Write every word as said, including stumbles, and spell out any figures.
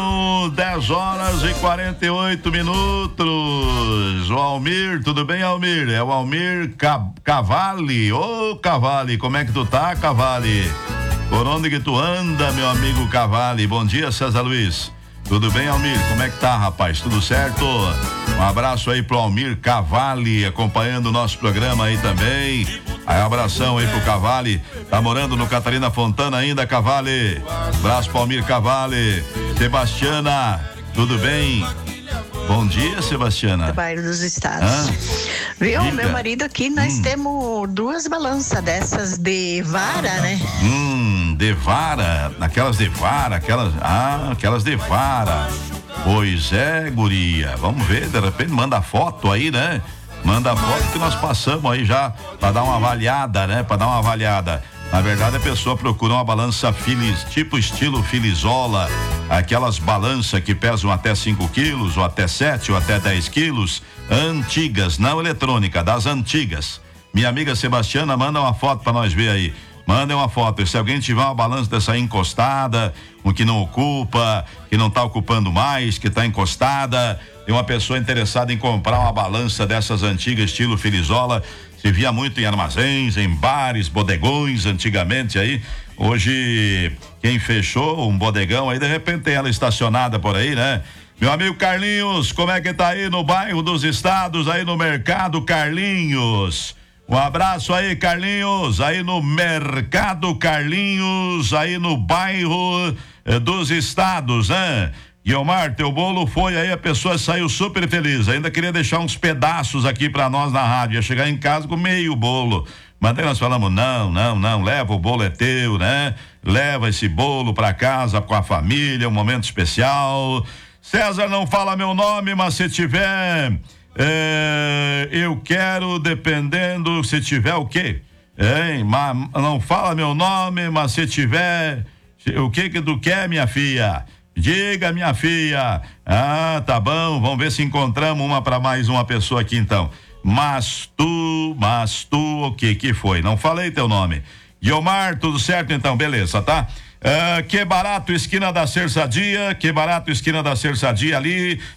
dez horas e quarenta e oito minutos. O Almir, tudo bem, Almir? É o Almir Cavalli. Ô, Cavalli, como é que tu tá, Cavalli? Por onde que tu anda, meu amigo Cavalli? Bom dia, César Luiz. Tudo bem, Almir? Como é que tá, rapaz? Tudo certo? Um abraço aí pro Almir Cavalli, acompanhando o nosso programa aí também. Aí, um abração aí pro Cavalli. Tá morando no Catarina Fontana ainda, Cavalli? Abraço pro Almir Cavalli. Sebastiana, tudo bem? Bom dia, Sebastiana. Do bairro dos Estados. Ah, Viu? diga. Meu marido aqui, nós hum. temos duas balanças dessas de vara, né? Hum, de vara, aquelas de vara, aquelas, ah, aquelas de vara. Pois é, guria, vamos ver, de repente manda foto aí, né? Manda foto que nós passamos aí já pra dar uma avaliada, né? Pra dar uma avaliada. Na verdade, a pessoa procura uma balança filis, tipo estilo Filizola, aquelas balanças que pesam até cinco quilos, ou até sete, ou até dez quilos, antigas, não eletrônica, das antigas. Minha amiga Sebastiana, manda uma foto pra nós ver aí. Manda uma foto. Se alguém tiver uma balança dessa aí encostada, um que não ocupa, que não tá ocupando mais, que tá encostada, tem uma pessoa interessada em comprar uma balança dessas antigas, estilo Filizola. Se via muito em armazéns, em bares, bodegões, antigamente aí. Hoje, quem fechou um bodegão aí, de repente tem ela estacionada por aí, né? Meu amigo Carlinhos, como é que tá aí no bairro dos Estados, aí no mercado, Carlinhos? Um abraço aí, Carlinhos, aí no mercado, Carlinhos, aí no bairro eh, dos Estados, né? Guilmar, teu bolo foi aí, a pessoa saiu super feliz, ainda queria deixar uns pedaços aqui pra nós na rádio, ia chegar em casa com meio bolo, mas daí nós falamos, não, não, não, leva, o bolo é teu, né? Leva esse bolo pra casa com a família, um momento especial. César, não fala meu nome, mas se tiver, é, eu quero, dependendo, se tiver o quê? Hein? Mas não fala meu nome, mas se tiver, o que que tu quer, minha filha? Diga, minha filha. Ah, tá bom, vamos ver se encontramos uma para mais uma pessoa aqui então. Mas tu, mas tu, o que que foi? Não falei teu nome. Guilmar, tudo certo então, beleza, tá? Ah, que barato, esquina da Cerçadia, que barato, esquina da Cerçadia ali,